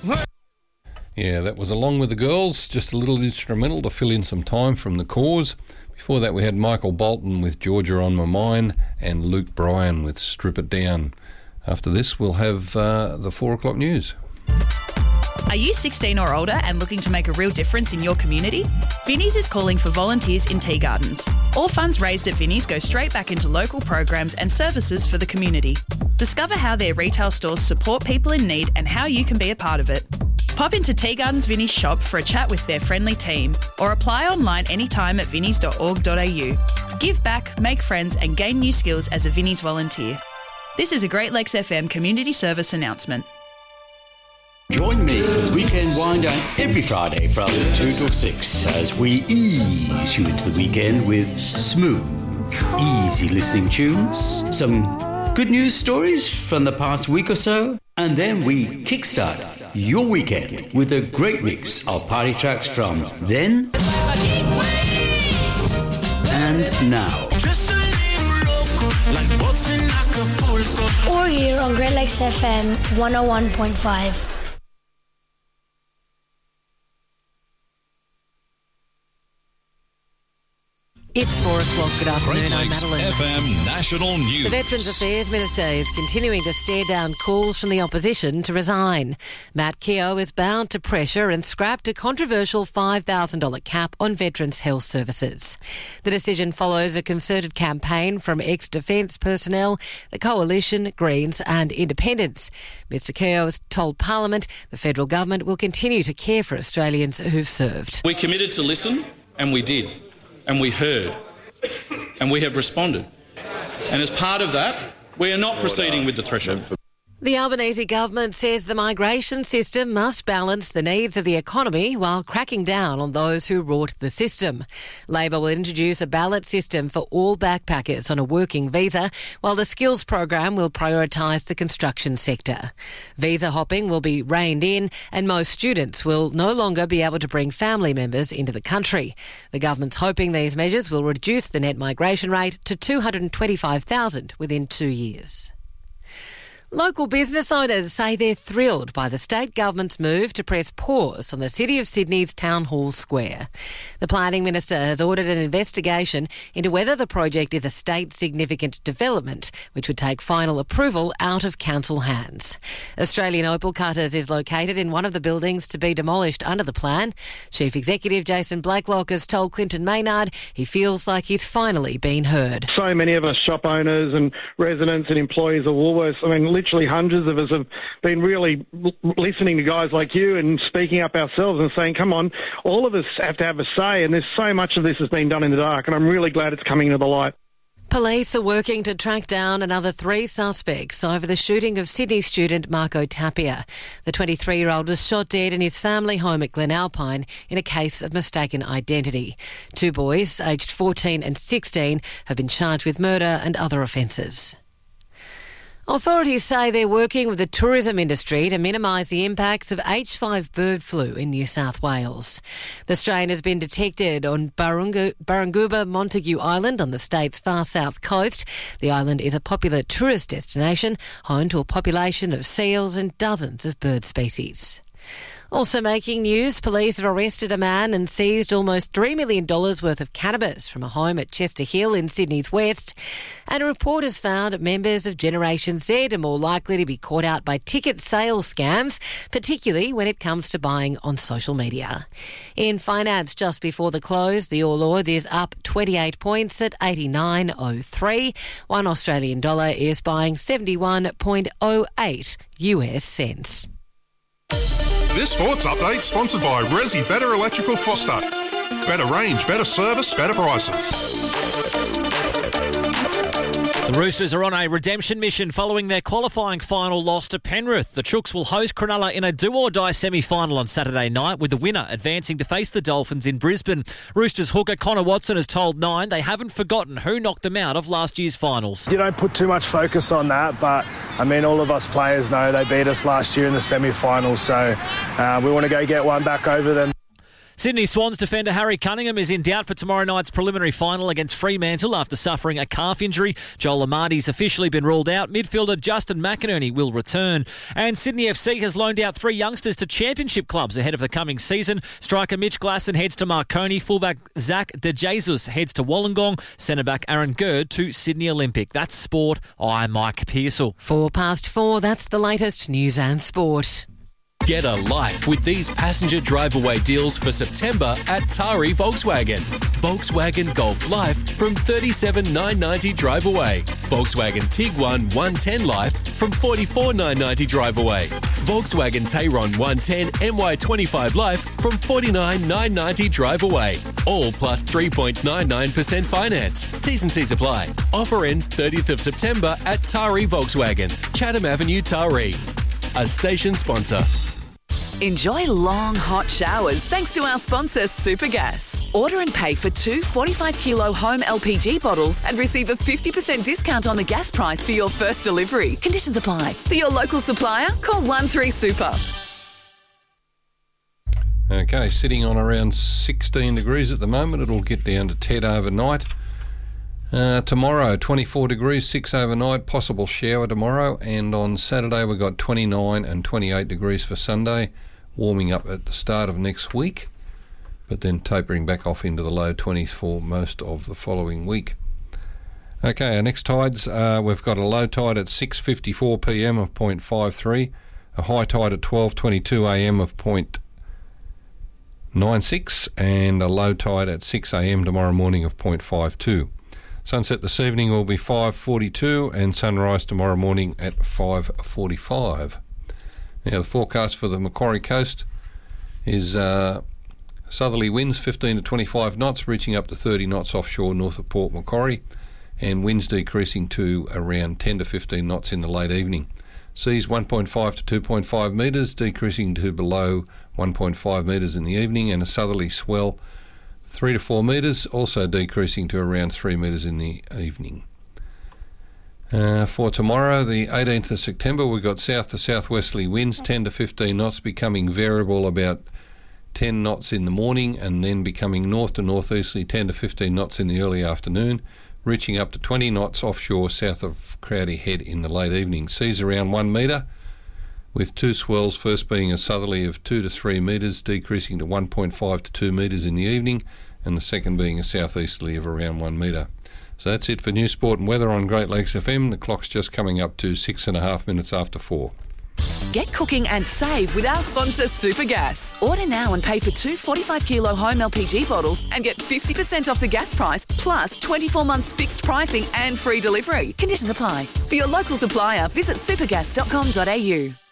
Yeah, that was Along with the Girls, just a little instrumental to fill in some time from The Cause. Before that we had Michael Bolton with Georgia on My Mind and Luke Bryan with Strip It Down. After this we'll have the 4 o'clock news. Are you 16 or older and looking to make a real difference in your community? Vinnie's is calling for volunteers in tea gardens. All funds raised at Vinnie's go straight back into local programs and services for the community. Discover how their retail stores support people in need and how you can be a part of it. Pop into Tea Gardens Vinnie's shop for a chat with their friendly team or apply online anytime at vinnies.org.au. Give back, make friends and gain new skills as a Vinnie's volunteer. This is a Great Lakes FM community service announcement. Join me for the weekend wind down every Friday from 2 till 6 as we ease you into the weekend with smooth, easy listening tunes, some good news stories from the past week or so, and then we kickstart your weekend with a great mix of party tracks from then and now. Or here on Great Lakes FM 101.5. It's 4 o'clock. Good afternoon. I'm Madeline. FM National News. The Veterans Affairs Minister is continuing to stare down calls from the opposition to resign. Matt Keogh is bound to pressure and scrapped a controversial $5,000 cap on veterans' health services. The decision follows a concerted campaign from ex-defence personnel, the Coalition, Greens and Independents. Mr Keogh has told Parliament the federal government will continue to care for Australians who've served. We committed to listen, and we did. And we heard, and we have responded. And as part of that, we are not proceeding with the threshold. The Albanese government says the migration system must balance the needs of the economy while cracking down on those who rort the system. Labor will introduce a ballot system for all backpackers on a working visa, while the skills program will prioritise the construction sector. Visa hopping will be reined in, and most students will no longer be able to bring family members into the country. The government's hoping these measures will reduce the net migration rate to 225,000 within 2 years. Local business owners say they're thrilled by the state government's move to press pause on the City of Sydney's Town Hall Square. The Planning Minister has ordered an investigation into whether the project is a state-significant development, which would take final approval out of council hands. Australian Opal Cutters is located in one of the buildings to be demolished under the plan. Chief Executive Jason Blacklock has told Clinton Maynard he feels like he's finally been heard. So many of us shop owners and residents and employees of Woolworths, literally hundreds of us have been really listening to guys like you and speaking up ourselves and saying, come on, all of us have to have a say, and there's so much of this has been done in the dark, and I'm really glad it's coming to the light. Police are working to track down another 3 suspects over the shooting of Sydney student Marco Tapia. The 23-year-old was shot dead in his family home at Glen Alpine in a case of mistaken identity. 2 boys, aged 14 and 16, have been charged with murder and other offences. Authorities say they're working with the tourism industry to minimise the impacts of H5 bird flu in New South Wales. The strain has been detected on Barranguba Montague Island on the state's far south coast. The island is a popular tourist destination, home to a population of seals and dozens of bird species. Also making news, police have arrested a man and seized almost $3 million worth of cannabis from a home at Chester Hill in Sydney's west. And a report has found members of Generation Z are more likely to be caught out by ticket sale scams, particularly when it comes to buying on social media. In finance, just before the close, the All Ords is up 28 points at 89.03. One Australian dollar is buying 71.08 US cents. This sports update sponsored by Resi Better Electrical Foster. Better range, better service, better prices. The Roosters are on a redemption mission following their qualifying final loss to Penrith. The Chooks will host Cronulla in a do-or-die semi-final on Saturday night, with the winner advancing to face the Dolphins in Brisbane. Roosters hooker Connor Watson has told Nine they haven't forgotten who knocked them out of last year's finals. You don't put too much focus on that, but all of us players know they beat us last year in the semi-finals, so we want to go get one back over them. Sydney Swans defender Harry Cunningham is in doubt for tomorrow night's preliminary final against Fremantle after suffering a calf injury. Joel Amarty's officially been ruled out. Midfielder Justin McInerney will return. And Sydney FC has loaned out 3 youngsters to championship clubs ahead of the coming season. Striker Mitch Glasson heads to Marconi. Fullback Zach De Jesus heads to Wollongong. Centre-back Aaron Gerd to Sydney Olympic. That's sport. I'm Mike Pearsall. 4:04, that's the latest news and sport. Get a life with these passenger drive-away deals for September at Tari Volkswagen. Volkswagen Golf Life from $37,990 drive away. Volkswagen Tiguan 110 Life from $44,990 drive away. Volkswagen Tayron 110 MY25 Life from $49,990 drive away. All plus 3.99% finance. T's and C's apply. Offer ends 30th of September at Tari Volkswagen, Chatham Avenue, Tari. A station sponsor. Enjoy long, hot showers thanks to our sponsor, Supergas. Order and pay for 2 45-kilo home LPG bottles and receive a 50% discount on the gas price for your first delivery. Conditions apply. For your local supplier, call 13-SUPER. Okay, sitting on around 16 degrees at the moment. It'll get down to 10 overnight. Tomorrow, 24 degrees, 6 overnight, possible shower tomorrow. And on Saturday, we've got 29 and 28 degrees for Sunday, warming up at the start of next week, but then tapering back off into the low 20s for most of the following week. Okay, our next tides, we've got a low tide at 6:54 p.m. of 0.53, a high tide at 12:22 a.m. of 0.96, and a low tide at 6 a.m. tomorrow morning of 0.52. Sunset this evening will be 5:42 and sunrise tomorrow morning at 5:45. Now the forecast for the Macquarie coast is southerly winds 15 to 25 knots, reaching up to 30 knots offshore north of Port Macquarie, and winds decreasing to around 10 to 15 knots in the late evening. Seas 1.5 to 2.5 metres, decreasing to below 1.5 metres in the evening, and a southerly swell 3 to 4 metres, also decreasing to around 3 metres in the evening. For tomorrow, the 18th of September, we've got south to southwesterly winds 10 to 15 knots, becoming variable about 10 knots in the morning, and then becoming north to northeasterly 10 to 15 knots in the early afternoon, reaching up to 20 knots offshore south of Crowdy Head in the late evening. Seas around 1 metre, with 2 swells, first being a southerly of 2 to 3 metres, decreasing to 1.5 to 2 metres in the evening, and the second being a southeasterly of around 1 metre. So that's it for News, Sport and Weather on Great Lakes FM. The clock's just coming up to 6.5 minutes after 4. Get cooking and save with our sponsor, Supergas. Order now and pay for 2 45-kilo home LPG bottles and get 50% off the gas price, plus 24 months fixed pricing and free delivery. Conditions apply. For your local supplier, visit supergas.com.au.